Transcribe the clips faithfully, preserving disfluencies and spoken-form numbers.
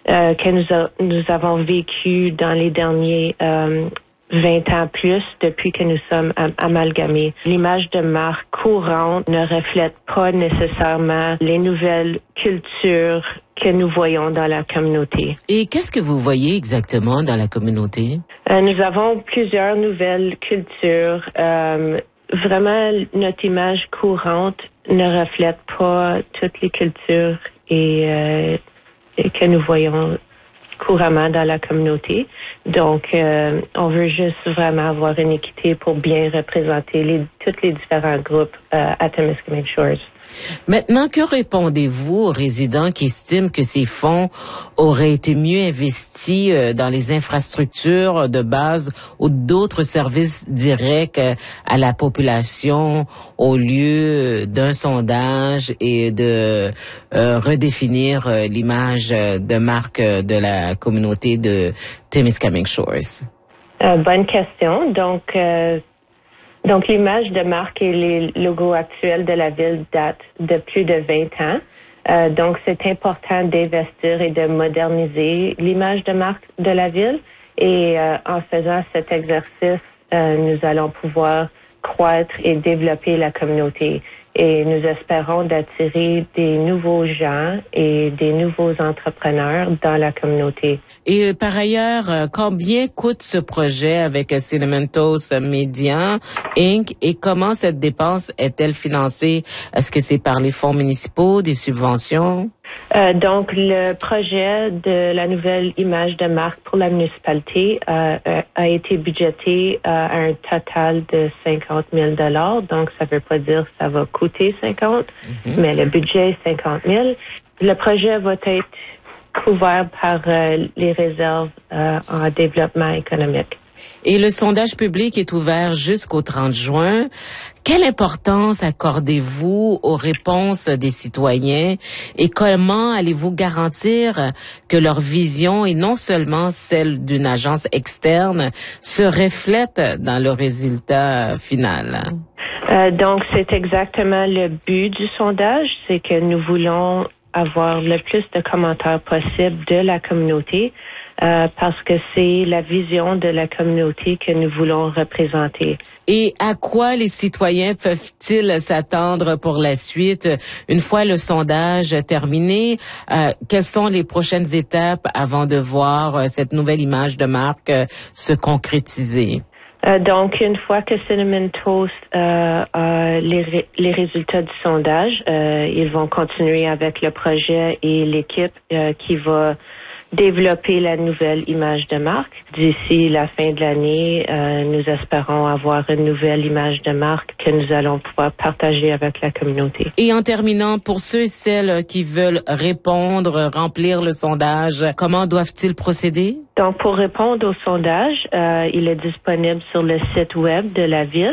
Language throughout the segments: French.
euh, que nous, a, nous avons vécu dans les derniers euh, vingt ans plus depuis que nous sommes am- amalgamés. L'image de marque courante ne reflète pas nécessairement les nouvelles cultures que nous voyons dans la communauté. Et qu'est-ce que vous voyez exactement dans la communauté? Euh, nous avons plusieurs nouvelles cultures. Euh, vraiment, notre image courante ne reflète pas toutes les cultures et, euh, et que nous voyons couramment dans la communauté. Donc, euh, on veut juste vraiment avoir une équité pour bien représenter les, tous les différents groupes euh, à Témiscamingue Shores. Maintenant, que répondez-vous aux résidents qui estiment que ces fonds auraient été mieux investis euh, dans les infrastructures de base ou d'autres services directs euh, à la population au lieu d'un sondage et de euh, redéfinir euh, l'image de marque de la communauté de Témiscamingue Shores? Euh, bonne question. Donc, euh, Donc, l'image de marque et les logos actuels de la ville datent de plus de vingt ans. Euh, donc, c'est important d'investir et de moderniser l'image de marque de la ville. Et euh, en faisant cet exercice, euh, nous allons pouvoir croître et développer la communauté. Et nous espérons d'attirer des nouveaux gens et des nouveaux entrepreneurs dans la communauté. Et par ailleurs, combien coûte ce projet avec Cinnamon Toast Media Incorporated et comment cette dépense est-elle financée? Est-ce que c'est par les fonds municipaux, des subventions? Euh, donc, le projet de la nouvelle image de marque pour la municipalité euh, a été budgété euh, à un total de cinquante mille dollars. Donc, ça ne veut pas dire que ça va coûter cinquante, mm-hmm. mais le budget est cinquante mille. Le projet va être couvert par euh, les réserves euh, en développement économique. Et le sondage public est ouvert jusqu'au trente juin. Quelle importance accordez-vous aux réponses des citoyens et comment allez-vous garantir que leur vision et non seulement celle d'une agence externe se reflète dans le résultat final? Euh, donc, c'est exactement le but du sondage, c'est que nous voulons avoir le plus de commentaires possible de la communauté. Euh, parce que c'est la vision de la communauté que nous voulons représenter. Et à quoi les citoyens peuvent-ils s'attendre pour la suite une fois le sondage terminé? Euh, quelles sont les prochaines étapes avant de voir euh, cette nouvelle image de marque euh, se concrétiser? Euh, donc, une fois que Cinnamon Toast euh, a les, ré- les résultats du sondage, euh, ils vont continuer avec le projet et l'équipe euh, qui va développer la nouvelle image de marque. D'ici la fin de l'année, euh, nous espérons avoir une nouvelle image de marque que nous allons pouvoir partager avec la communauté. Et en terminant, pour ceux et celles qui veulent répondre, remplir le sondage, comment doivent-ils procéder? Donc, pour répondre au sondage, euh, il est disponible sur le site web de la ville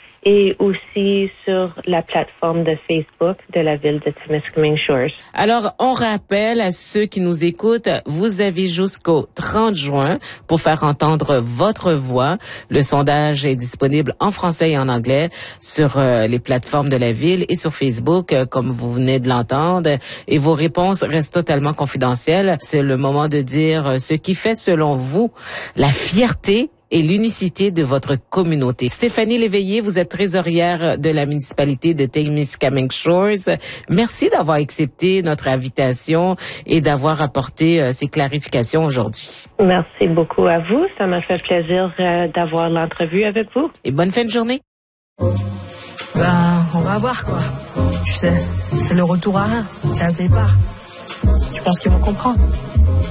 et aussi sur la plateforme de Facebook de la ville de Témiscamingue Shores. Alors, on rappelle à ceux qui nous écoutent, vous avez jusqu'au trente juin pour faire entendre votre voix. Le sondage est disponible en français et en anglais sur euh, les plateformes de la ville et sur Facebook, euh, comme vous venez de l'entendre. Et vos réponses restent totalement confidentielles. C'est le moment de dire euh, ce qui fait, selon vous, la fierté et l'unicité de votre communauté. Stéphanie Léveillé, vous êtes trésorière de la municipalité de Témiscamingue Shores. Merci d'avoir accepté notre invitation et d'avoir apporté euh, ces clarifications aujourd'hui. Merci beaucoup à vous. Ça m'a fait plaisir euh, d'avoir l'entrevue avec vous. Et bonne fin de journée. Ben, on va voir quoi. Tu sais, c'est le retour à un, case départ. Tu penses qu'ils vont comprendre?